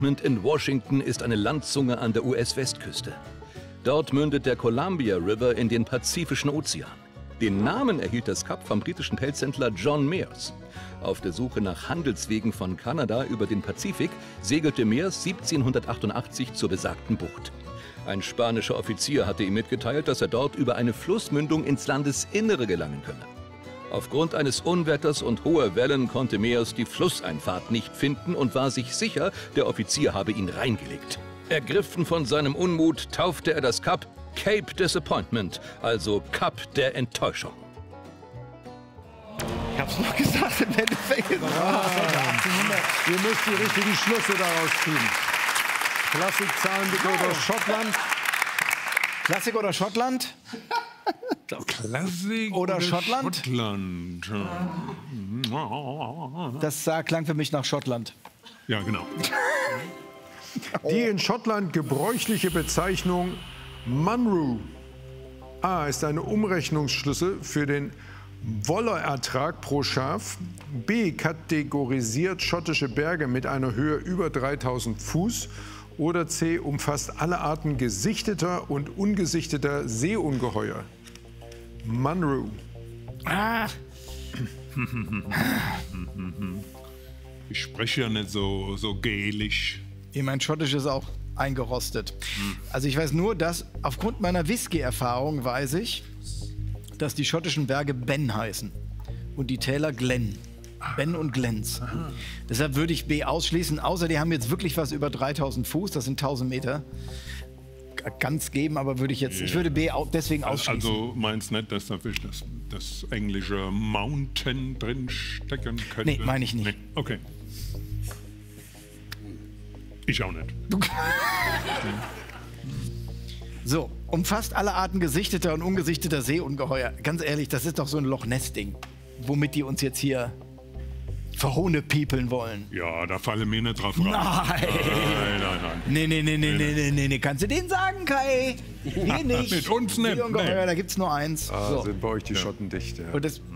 In Washington ist eine Landzunge an der US-Westküste. Dort mündet der Columbia River in den Pazifischen Ozean. Den Namen erhielt das Kap vom britischen Pelzhändler John Mears. Auf der Suche nach Handelswegen von Kanada über den Pazifik segelte Mears 1788 zur besagten Bucht. Ein spanischer Offizier hatte ihm mitgeteilt, dass er dort über eine Flussmündung ins Landesinnere gelangen könne. Aufgrund eines Unwetters und hoher Wellen konnte Mears die Flusseinfahrt nicht finden und war sich sicher, der Offizier habe ihn reingelegt. Ergriffen von seinem Unmut taufte er das Kap Cape Disappointment, also Kap der Enttäuschung. Ich hab's noch gesagt, im Endeffekt. Ihr müsst die richtigen Schlüsse daraus ziehen. Klassik, Zahlenbitte oder Schottland? Klassik oder Schottland? Klassik oder Schottland? Das klang für mich nach Schottland. Ja, genau. Die in Schottland gebräuchliche Bezeichnung Munro. A ist eine Umrechnungsschlüssel für den Wollerertrag pro Schaf. B kategorisiert schottische Berge mit einer Höhe über 3000 Fuß. Oder C umfasst alle Arten gesichteter und ungesichteter Seeungeheuer. Munro. Ah. Ich spreche ja nicht so gälisch. Mein Schottisch ist auch eingerostet. Also ich weiß nur, dass aufgrund meiner Whisky-Erfahrung weiß ich, dass die schottischen Berge Ben heißen und die Täler Glen. Ben und Glens. Deshalb würde ich B ausschließen, außer die haben jetzt wirklich was über 3000 Fuß, das sind 1000 Meter. Ganz geben, aber würde ich würde B deswegen ausschließen. Also meinst nicht, dass da das englische Mountain drin stecken könnte? Nee, meine ich nicht. Nee. Okay. Ich auch nicht. So, umfasst alle Arten gesichteter und ungesichteter Seeungeheuer. Ganz ehrlich, das ist doch so ein Loch-Ness-Ding, womit die uns jetzt hier verhohnepiepeln wollen. Ja, da falle mir nicht drauf rein. Nein! Nein. Nee. Kannst du denen sagen, Kai? Hier nicht. Mit uns nicht. Seeungeheuer, da gibt's nur eins. So. Sind bei euch die Schotten dicht. Ja. Und das,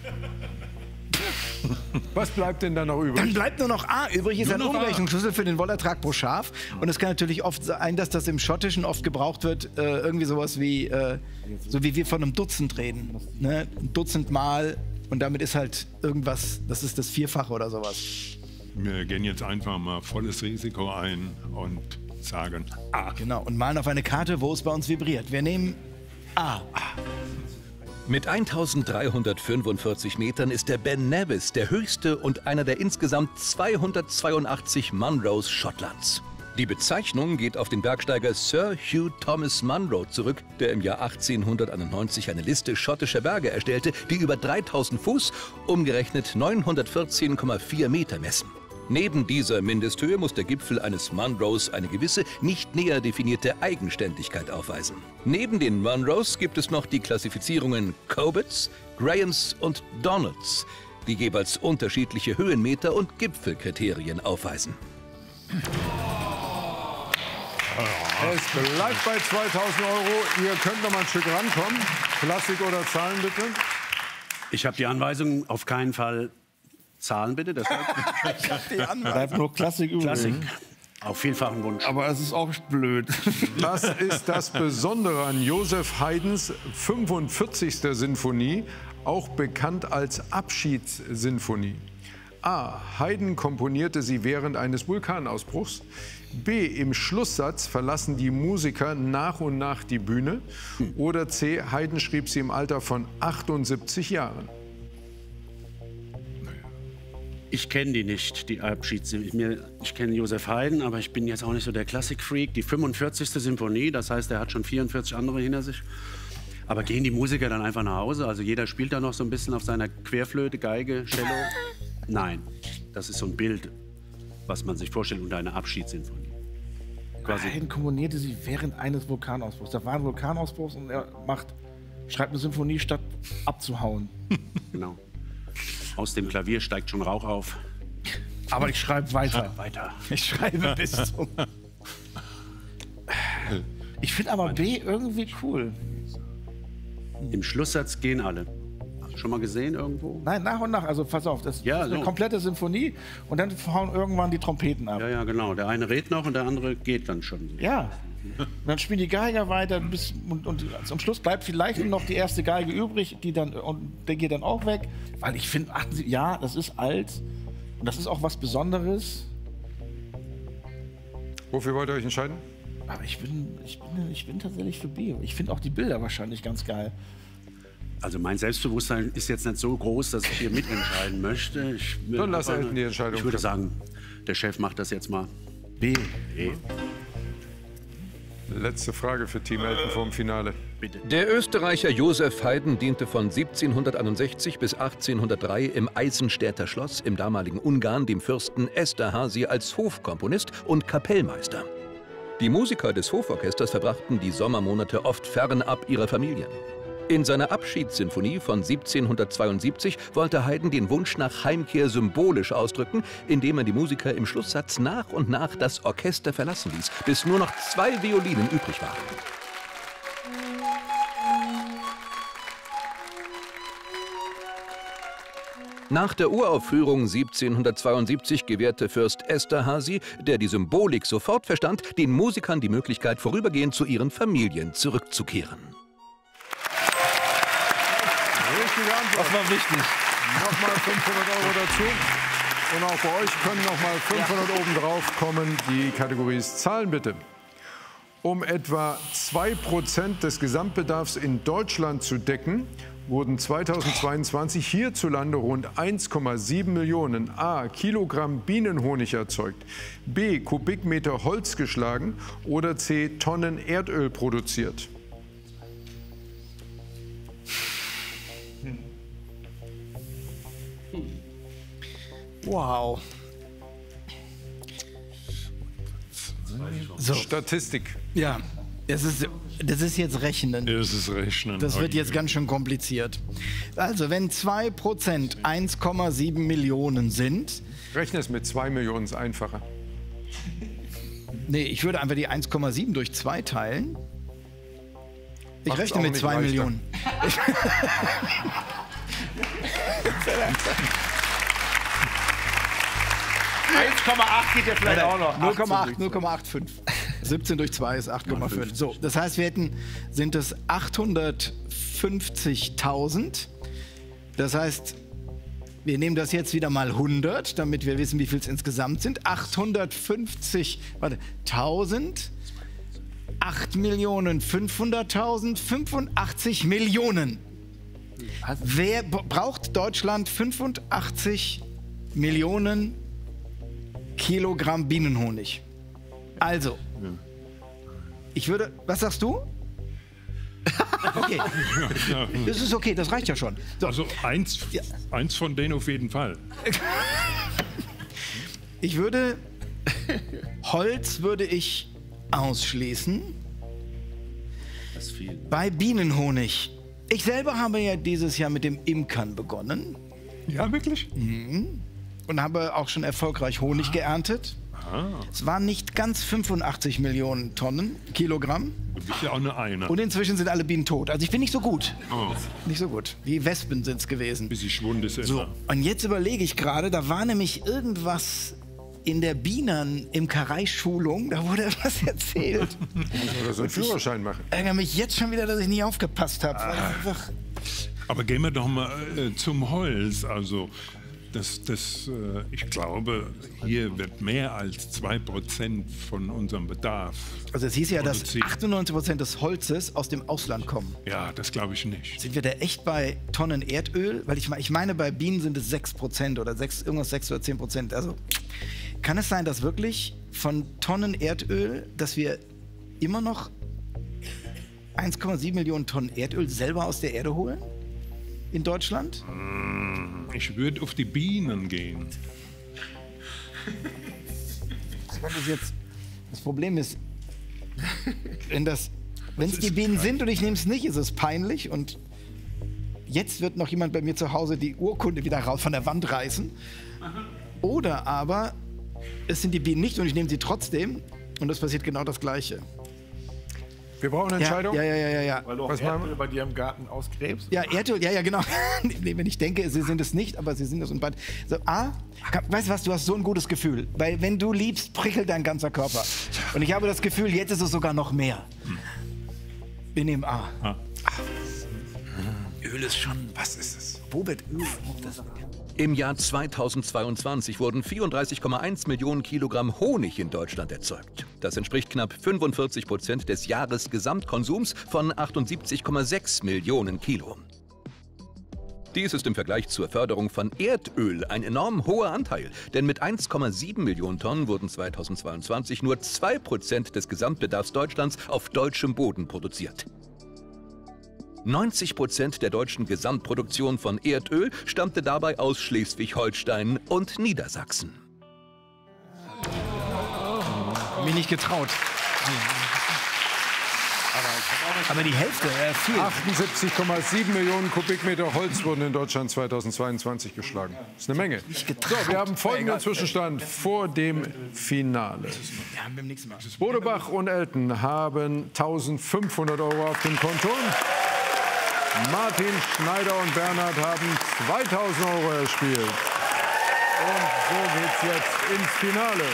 Was bleibt denn da noch übrig? dann bleibt nur noch A übrig, ist ein Umrechnungsschlüssel für den Wollertrag pro Schaf. Und es kann natürlich oft sein, dass das im Schottischen oft gebraucht wird, irgendwie sowas wie, so wie wir von einem Dutzend reden. Ne? Ein Dutzend Mal. Und damit ist halt irgendwas, das ist das Vierfache oder sowas. Wir gehen jetzt einfach mal volles Risiko ein und sagen A. Genau, und malen auf eine Karte, wo es bei uns vibriert. Wir nehmen A. Mit 1345 Metern ist der Ben Nevis der höchste und einer der insgesamt 282 Munros Schottlands. Die Bezeichnung geht auf den Bergsteiger Sir Hugh Thomas Munro zurück, der im Jahr 1891 eine Liste schottischer Berge erstellte, die über 3000 Fuß, umgerechnet 914,4 Meter messen. Neben dieser Mindesthöhe muss der Gipfel eines Munros eine gewisse, nicht näher definierte Eigenständigkeit aufweisen. Neben den Munros gibt es noch die Klassifizierungen Cobots, Grahams und Donalds, die jeweils unterschiedliche Höhenmeter und Gipfelkriterien aufweisen. Es bleibt bei 2000 Euro. Ihr könnt noch mal ein Stück rankommen. Klassik oder Zahlen, bitte? Ich habe die Anweisung, auf keinen Fall Zahlen, bitte. Bleibt nur Klassik übrig. Klassik. Auf vielfachen Wunsch. Aber es ist auch blöd. Das ist das Besondere an Joseph Haydns 45. Sinfonie, auch bekannt als Abschiedssinfonie. A. Haydn komponierte sie während eines Vulkanausbruchs. B. Im Schlusssatz verlassen die Musiker nach und nach die Bühne. Oder C. Haydn schrieb sie im Alter von 78 Jahren. Ich kenne die nicht, die Abschiedssinfonie. Ich kenne Joseph Haydn, aber ich bin jetzt auch nicht so der Klassikfreak. Die 45. Symphonie, das heißt, er hat schon 44 andere hinter sich. Aber gehen die Musiker dann einfach nach Hause? Also jeder spielt da noch so ein bisschen auf seiner Querflöte, Geige, Cello? Nein, das ist so ein Bild, was man sich vorstellt unter einer Abschiedssinfonie. Haydn komponierte sie während eines Vulkanausbruchs. Da war ein Vulkanausbruch und er schreibt eine Symphonie, statt abzuhauen. Genau. Aus dem Klavier steigt schon Rauch auf. Aber ich schreibe weiter. Ich schreibe bis zum... Ich finde aber B irgendwie cool. Im Schlusssatz gehen alle. Schon mal gesehen irgendwo? Nein, nach und nach. Also pass auf, das Ja, ist eine so. komplette Symphonie und dann hauen irgendwann die Trompeten ab. Ja, ja, genau. Der eine redet noch und der andere geht dann schon. Ja. Und dann spielen die Geiger weiter und zum Schluss bleibt vielleicht nur noch die erste Geige übrig, und der geht dann auch weg. Weil ich finde, ja, das ist alt und das ist auch was Besonderes. Wofür wollt ihr euch entscheiden? Aber ich bin tatsächlich für Bio. Ich finde auch die Bilder wahrscheinlich ganz geil. Also mein Selbstbewusstsein ist jetzt nicht so groß, dass ich hier mitentscheiden möchte. Dann lass Elton die Entscheidung Ich würde treffen. sagen, der Chef macht das jetzt mal. B. Letzte Frage für Team Elton vorm Finale. Der Österreicher Joseph Haydn diente von 1761 bis 1803 im Eisenstädter Schloss im damaligen Ungarn dem Fürsten Esterházy als Hofkomponist und Kapellmeister. Die Musiker des Hoforchesters verbrachten die Sommermonate oft fernab ihrer Familien. In seiner Abschiedssinfonie von 1772 wollte Haydn den Wunsch nach Heimkehr symbolisch ausdrücken, indem er die Musiker im Schlusssatz nach und nach das Orchester verlassen ließ, bis nur noch 2 Violinen übrig waren. Nach der Uraufführung 1772 gewährte Fürst Esterházy, der die Symbolik sofort verstand, den Musikern die Möglichkeit, vorübergehend zu ihren Familien zurückzukehren. Richtige Antwort. Das war wichtig. Nochmal 500 € dazu. Und auch bei euch können nochmal 500 oben drauf kommen. Die Kategorie ist Zahlen bitte. Um etwa 2% des Gesamtbedarfs in Deutschland zu decken, wurden 2022 hierzulande rund 1,7 Millionen A. Kilogramm Bienenhonig erzeugt, B. Kubikmeter Holz geschlagen oder C. Tonnen Erdöl produziert. Wow. So, Statistik. ja, das ist jetzt Rechnen. Das ist Rechnen. Das wird jetzt ganz schön kompliziert. Also, wenn 2% 1,7 Millionen sind, Rechne es mit 2 Millionen, ist einfacher. nee, ich würde einfach die 1,7 durch 2 teilen. Ich Macht's rechne auch mit nicht 2 leichter. Millionen. 1,8 geht ja vielleicht auch noch. 0,85. 17 durch 2 ist 8,5. So, das heißt, sind es 850.000. Das heißt, wir nehmen das jetzt wieder mal 100, damit wir wissen, wie viel es insgesamt sind. 850.000, 8.500.000, 85 Millionen. Wer braucht Deutschland 85 Millionen Kilogramm Bienenhonig? Also, ich würde, was sagst du? Okay, das ist okay, das reicht ja schon. So, Also eins von denen auf jeden Fall. ich würde, Holz würde ich ausschließen. Das ist viel. Bei Bienenhonig. Ich selber habe ja dieses Jahr mit dem Imkern begonnen Ja, wirklich? und habe auch schon erfolgreich Honig geerntet. Es waren nicht ganz 85 Millionen Kilogramm. Du bist ja auch nur einer. Und inzwischen sind alle Bienen tot. Also ich bin nicht so gut. Oh, Nicht so gut. Die Wespen sind es gewesen. bisschen Schwund ist So, immer. und jetzt überlege ich gerade, da war nämlich irgendwas in der Bienenimkerei-Schulung, da wurde etwas erzählt. Oder so einen Führerschein machen. Ich ärgere mich jetzt schon wieder, dass ich nicht aufgepasst habe. Aber gehen wir doch mal zum Holz. Also, ich glaube, hier wird mehr als 2% von unserem Bedarf. Also es hieß ja, dass produziert. 98% des Holzes aus dem Ausland kommen. Ja, das glaube ich nicht. Sind wir da echt bei Tonnen Erdöl? Weil ich meine, bei Bienen sind es 6% oder irgendwas 6 oder 10%. Also kann es sein, dass wirklich von Tonnen Erdöl, dass wir immer noch 1,7 Millionen Tonnen Erdöl selber aus der Erde holen? In Deutschland? Ich würde auf die Bienen gehen. Das Problem ist, wenn es die Bienen sind und ich nehme es nicht, ist es peinlich. Und jetzt wird noch jemand bei mir zu Hause die Urkunde wieder raus von der Wand reißen. Oder aber es sind die Bienen nicht und ich nehme sie trotzdem und es passiert genau das Gleiche. Wir brauchen eine Entscheidung. Ja. Weil du auch Was machen Erdöl bei dir im Garten ausgräbst. Ja, Erdöl, ja, genau. Nee, wenn ich denke, sie sind es nicht, aber sie sind es. Und bald. So, weißt du was, du hast so ein gutes Gefühl. Weil wenn du liebst, prickelt dein ganzer Körper. Und ich habe das Gefühl, jetzt ist es sogar noch mehr. Wir nehmen A. Öl ist schon, was ist es? Wo wird Öl? Im Jahr 2022 wurden 34,1 Millionen Kilogramm Honig in Deutschland erzeugt. Das entspricht knapp 45% des Jahresgesamtkonsums von 78,6 Millionen Kilo. Dies ist im Vergleich zur Förderung von Erdöl ein enorm hoher Anteil, denn mit 1,7 Millionen Tonnen wurden 2022 nur 2% des Gesamtbedarfs Deutschlands auf deutschem Boden produziert. 90% der deutschen Gesamtproduktion von Erdöl stammte dabei aus Schleswig-Holstein und Niedersachsen. Mir nicht getraut. Aber die Hälfte, viel. 78,7 Millionen Kubikmeter Holz wurden in Deutschland 2022 geschlagen. Das ist eine Menge. So, wir haben folgenden Zwischenstand vor dem Finale. Ja, beim nächsten Mal. Bodebach und Elton haben 1.500 € auf dem Konto. Martin, Schneider und Bernhard haben 2.000 € erspielt. Und so geht's jetzt ins Finale.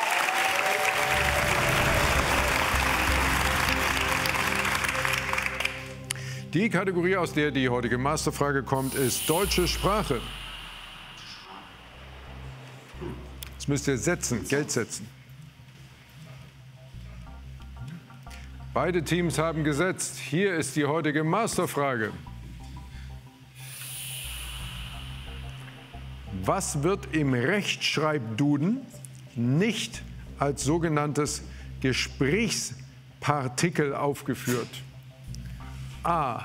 Die Kategorie, aus der die heutige Masterfrage kommt, ist deutsche Sprache. Jetzt müsst ihr setzen, Geld setzen. Beide Teams haben gesetzt. Hier ist die heutige Masterfrage. Was wird im Rechtschreibduden nicht als sogenanntes Gesprächspartikel aufgeführt? A.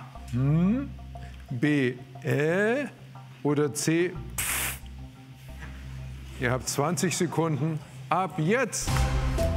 B. Oder C. Pf. Ihr habt 20 Sekunden. Ab jetzt!